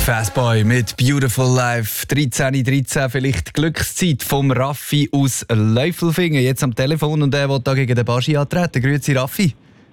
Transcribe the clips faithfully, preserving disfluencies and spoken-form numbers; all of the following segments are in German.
Fastboy mit Beautiful Life. dreizehn dreizehn, vielleicht Glückszeit vom Raffi aus Läufelfingen. Jetzt am Telefon und der will da gegen den Baschi antreten. Grüezi Raffi.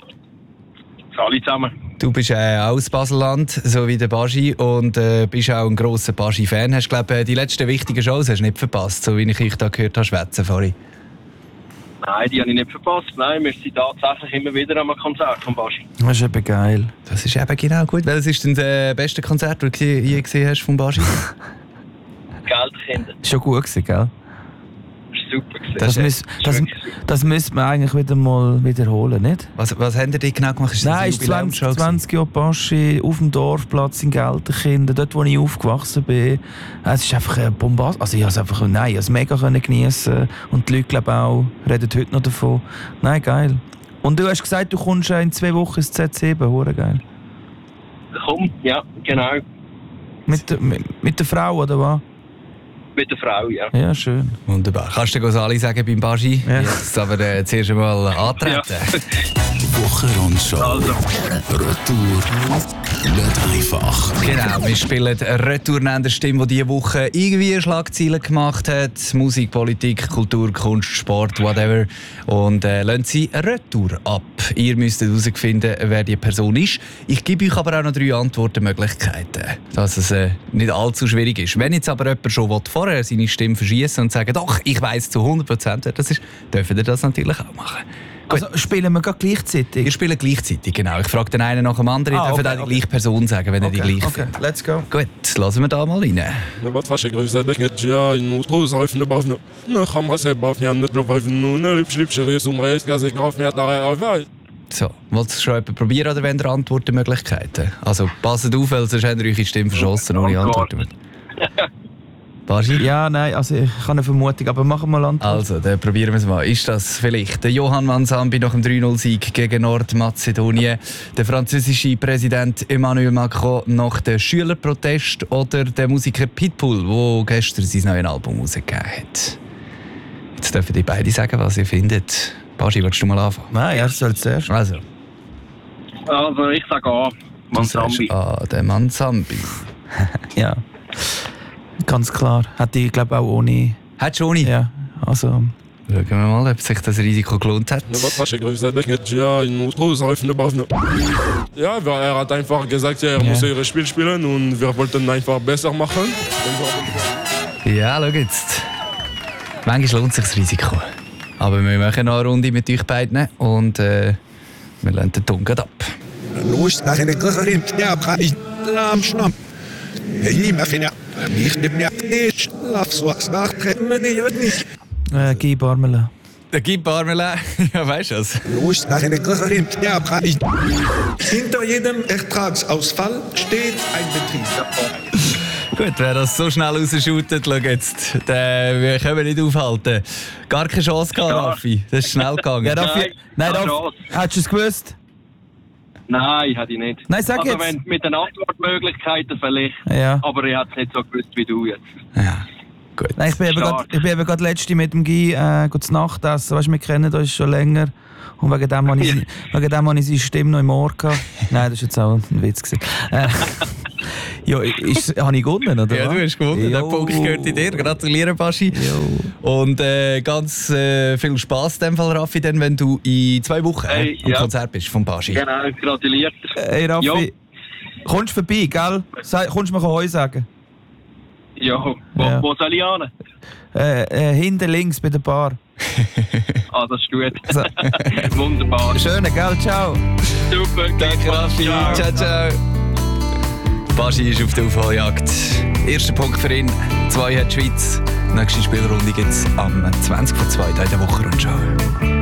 Alle zusammen. Du bist äh, aus Baselland, so wie der Baschi, und äh, bist auch ein grosser Baschi-Fan. Hast du, glaube die letzten wichtigen Shows hast du nicht verpasst, so wie ich euch da gehört habe, schwätzen vorhin? Nein, die habe ich nicht verpasst. Nein, wir sind tatsächlich immer wieder am Konzert von Baschi. Das ist eben geil. Das ist eben genau gut. Welches ist denn das beste Konzert, das du je gesehen hast von Baschi? Geldkinder. Das war schon gut gewesen, gell? Das war super gewesen. Das, müß, das, das müsste man eigentlich wieder mal wiederholen, nicht? Was, was haben die genau gemacht? Ist Nein, es ist zwanzig, zwanzig Jahre Baschi auf dem Dorfplatz in Gelterkinder, dort wo ich aufgewachsen bin. Es ist einfach ein Bombast. Also ich habe es einfach, nein, ich habe es mega geniessen und die Leute glaube auch reden heute noch davon. Nein, geil. Und du hast gesagt, du kommst in zwei Wochen ins Z sieben, hure geil. Komm, ja, genau. Mit, der- mit, mit der Frau oder was? Mit der Frau, ja. Ja, schön. Wunderbar. Kannst du Gonzali sagen beim Baschi? Ja. Jetzt aber äh, zuerst einmal antreten. Wochenrundschau. Also. Retour. Nicht einfach. Genau, wir spielen eine Retournender-Stimme, die diese Woche irgendwie Schlagzeilen gemacht hat. Musik, Politik, Kultur, Kunst, Sport, whatever. Und äh, lassen sie eine Retour ab. Ihr müsst herausfinden, wer die Person ist. Ich gebe euch aber auch noch drei Antwortmöglichkeiten, dass es äh, nicht allzu schwierig ist. Wenn jetzt aber jemand schon vorher seine Stimme verschießen und sagen, doch, ich weiss zu hundert Prozent, wer das ist, dürfen ihr das natürlich auch machen. Gut. Also spielen wir gerade gleichzeitig? Ihr spielt gleichzeitig, genau. Ich frage den einen nach dem anderen. Ah, Ihr dürft okay, auch die okay. gleiche Person sagen, wenn ihr die gleiche okay, findet. let's go. Gut, lassen wir da mal rein. Wat was ik gezegd dat ik ja in moet rozen de baf. Nou gaan we ze baf ja net nog even nu ne lips lips reis um reis gas ik auf mir da auf. So, wollt ihr schon jemand probieren oder wenn ihr Antwortmöglichkeiten? Also passt auf, weil sonst habt ihr eure Stimme verschossen ohne Antworten. Baschi? Ja, nein, also ich habe eine Vermutung, aber machen wir mal Antwort. Also, dann probieren wir es mal. Ist das vielleicht der Johann Mansambi nach dem drei null Sieg gegen Nordmazedonien, der französische Präsident Emmanuel Macron nach dem Schülerprotest oder der Musiker Pitbull, der gestern sein neues Album rausgegeben hat? Jetzt dürfen die beide sagen, was ihr findet. Baschi, willst du mal anfangen? Nein, er soll zuerst. Also, Also, ich sage A. du sagst, Mansambi. ah, der Mansambi. Ja, ganz klar. Hätte ich glaube auch ohne... Hat schon nicht. Ja, also... Schauen wir mal, ob sich das Risiko gelohnt hat. Wat was ik gezegd dat ik ja in moet rozen de baf. Ja, weil er hat einfach gesagt, ja, er Ja. muss ihre Spiel spielen und wir wollten einfach besser machen. Ja, schau jetzt. Manchmal lohnt sich das Risiko. Aber wir machen noch eine Runde mit euch beiden und äh, wir lassen den Ton grad ab. Los, nach einer Größerin, ja, kann ich am Schnapp. Ich mehr finde, ich nehme mir nicht, lauf so was nachtreten, ich nicht. Äh, Guy Barmela. Der Guy Barmela, ja, weißt du was? Los, nach einer Größerin, ja, kann ich. Hinter jedem Ertragsausfall steht ein Betrieb. Gut, wer das so schnell rausschautet, schau jetzt, den wir können wir nicht aufhalten. Gar keine Chance gehabt, Ja. Raffi. Das ist schnell gegangen. Ja, Raffi, Nein, nein, keine Raffi, Chance. hättest du es gewusst? Nein, hätte ich nicht. Nein, sag also, jetzt. wenn mit den Antwortmöglichkeiten vielleicht. Ja. Aber ich hätte es nicht so gewusst wie du jetzt. Ja, gut. Nein, ich bin eben Stark. grad- ich bin eben gerade letzte mit dem Guy äh, gut zu Nacht essen. Weißt du, wir kennen uns schon länger. Und wegen dem habe ich, Ja. wegen dem habe ich seine Stimme noch im Ohr gehabt. Nein, das war jetzt auch ein Witz gewesen. Äh, ja, ist, habe ich gewonnen, oder Ja, was? du hast gewonnen. Der Jo. Punkt gehört in dir. Gratuliere, Baschi. Jo. Und äh, ganz äh, viel Spass in dem Fall, Raffi, denn wenn du in zwei Wochen Hey, am ja. Konzert bist vom Baschi. Genau, gratuliert. Hey Raffi, Jo. kommst du vorbei, gell? Sag, kommst du mir Heu sagen? Ja, wo, Ja. wo soll ich hin? Äh, äh, hinten links bei der Bar. Ah, das ist gut. So. Wunderbar. Schöne, gell? Ciao. Super, Danke, Raffi. Ciao. Ciao, ciao. Baschi ist auf der Aufholjagd. Erster Punkt für ihn. Zwei hat die Schweiz. Nächste Spielrunde gibt es am zwanzig vor zwei in der Wochenrundschau.